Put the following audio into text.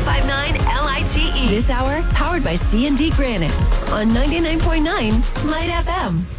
1059 LITE. This hour, powered by C&D Granite on 99.9 Light FM.